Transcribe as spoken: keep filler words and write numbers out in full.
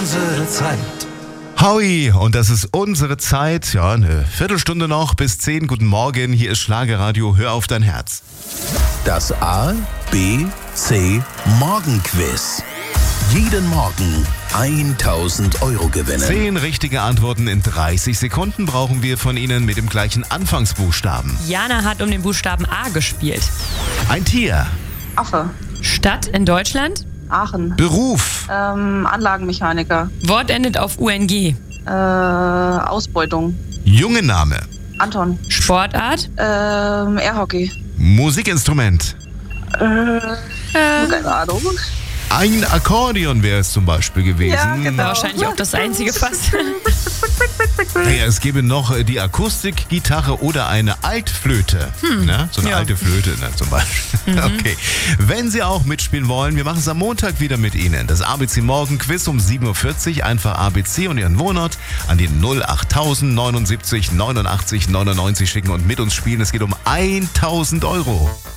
Unsere Zeit. Howie, und das ist unsere Zeit. Ja, eine Viertelstunde noch bis zehn. Guten Morgen, hier ist Schlagerradio. Hör auf dein Herz. Das A, B, C Morgenquiz. Jeden Morgen tausend Euro gewinnen. Zehn richtige Antworten in dreißig Sekunden brauchen wir von Ihnen mit dem gleichen Anfangsbuchstaben. Jana hat um den Buchstaben A gespielt. Ein Tier. Affe. Stadt in Deutschland. Aachen. Beruf. Ähm, Anlagenmechaniker. Wort endet auf U N G. Äh, Ausbeutung. Junge Name. Anton. Sportart. Ähm, Airhockey. Musikinstrument. Äh, keine Ahnung. Ein Akkordeon wäre es zum Beispiel gewesen. Ja, genau. Wahrscheinlich auch das einzige fast. Naja, es gäbe noch die Akustikgitarre oder eine Altflöte. Hm. Ne? So eine Ja. alte Flöte ne, zum Beispiel. Mhm. Okay. Wenn Sie auch mitspielen wollen, wir machen es am Montag wieder mit Ihnen. Das A B C Morgen Quiz um sieben Uhr vierzig. Einfach A B C und Ihren Wohnort an die null achttausend neunundsiebzig neunundachtzig neunundneunzig schicken und mit uns spielen. Es geht um tausend Euro.